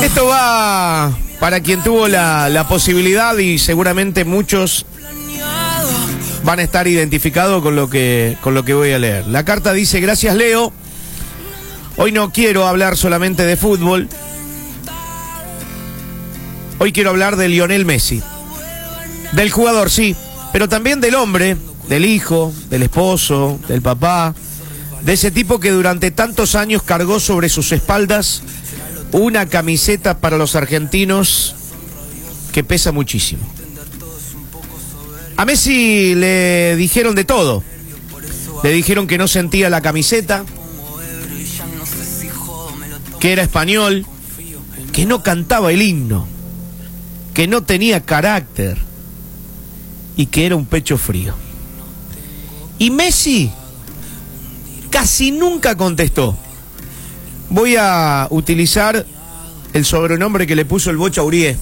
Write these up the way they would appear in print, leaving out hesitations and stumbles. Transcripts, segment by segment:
Esto va para quien tuvo la posibilidad, y seguramente muchos van a estar identificados con lo que voy a leer. La carta dice: gracias, Leo. Hoy no quiero hablar solamente de fútbol. Hoy quiero hablar de Lionel Messi. Del jugador, sí, pero también del hombre, del hijo, del esposo, del papá, de ese tipo que durante tantos años cargó sobre sus espaldas una camiseta para los argentinos que pesa muchísimo. A Messi le dijeron de todo. Le dijeron que no sentía la camiseta, que era español, que no cantaba el himno, que no tenía carácter y que era un pecho frío. Y Messi casi nunca contestó. Voy a utilizar el sobrenombre que le puso el Bocha Urié: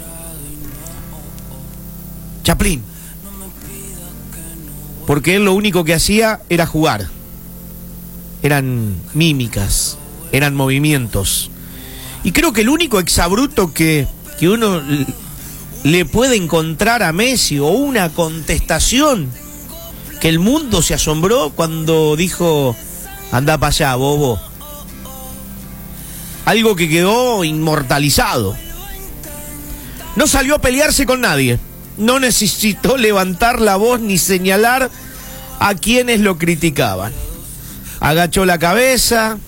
Chaplin. Porque él lo único que hacía era jugar. Eran mímicas, eran movimientos. Y creo que el único exabruto que uno le puede encontrar a Messi, o una contestación que el mundo se asombró cuando dijo: anda para allá, bobo. Algo que quedó inmortalizado. No salió a pelearse con nadie. No necesitó levantar la voz ni señalar a quienes lo criticaban. Agachó la cabeza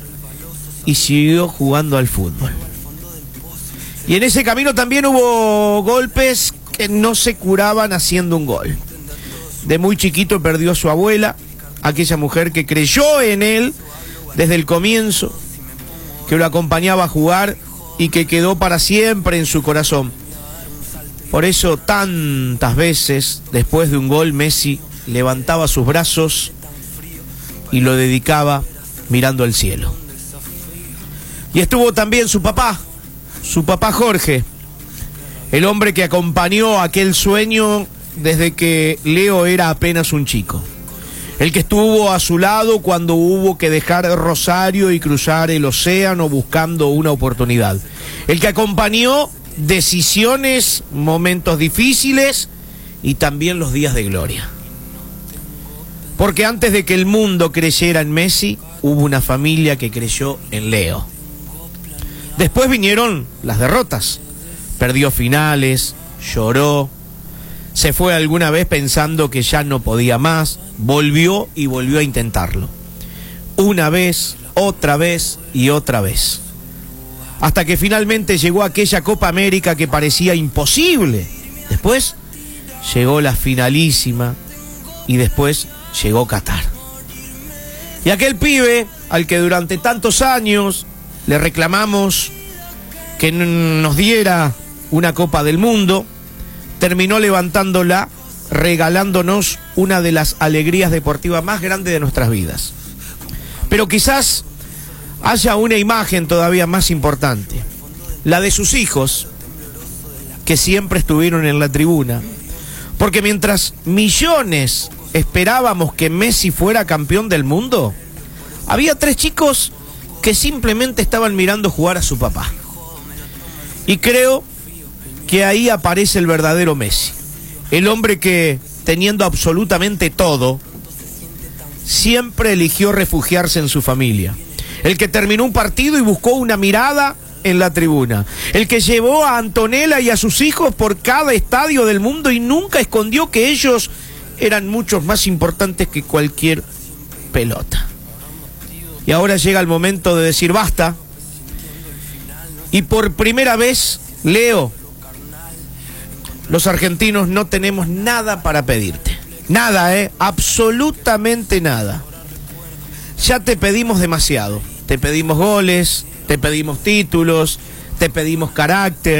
y siguió jugando al fútbol. Y en ese camino también hubo golpes que no se curaban haciendo un gol. De muy chiquito perdió a su abuela, aquella mujer que creyó en él desde el comienzo, que lo acompañaba a jugar y que quedó para siempre en su corazón. Por eso tantas veces, después de un gol, Messi levantaba sus brazos y lo dedicaba mirando al cielo. Y estuvo también su papá Jorge, el hombre que acompañó aquel sueño desde que Leo era apenas un chico. El que estuvo a su lado cuando hubo que dejar Rosario y cruzar el océano buscando una oportunidad. El que acompañó decisiones, momentos difíciles y también los días de gloria. Porque antes de que el mundo creyera en Messi, hubo una familia que creyó en Leo. Después vinieron las derrotas. Perdió finales, lloró, se fue alguna vez pensando que ya no podía más, volvió y volvió a intentarlo. Una vez, otra vez y otra vez. Hasta que finalmente llegó aquella Copa América que parecía imposible. Después llegó la finalísima y después llegó Qatar. Y aquel pibe al que durante tantos años le reclamamos que nos diera una Copa del Mundo, terminó levantándola, regalándonos una de las alegrías deportivas más grandes de nuestras vidas. Pero quizás haya una imagen todavía más importante, la de sus hijos, que siempre estuvieron en la tribuna. Porque mientras millones esperábamos que Messi fuera campeón del mundo, había 3 chicos que simplemente estaban mirando jugar a su papá. Y creo que ahí aparece el verdadero Messi, el hombre que, teniendo absolutamente todo, siempre eligió refugiarse en su familia. El que terminó un partido y buscó una mirada en la tribuna. El que llevó a Antonella y a sus hijos por cada estadio del mundo y nunca escondió que ellos eran muchos más importantes que cualquier pelota. Y ahora llega el momento de decir basta. Y por primera vez, Leo, los argentinos no tenemos nada para pedirte. Nada, absolutamente nada. Ya te pedimos demasiado. Te pedimos goles, te pedimos títulos, te pedimos carácter.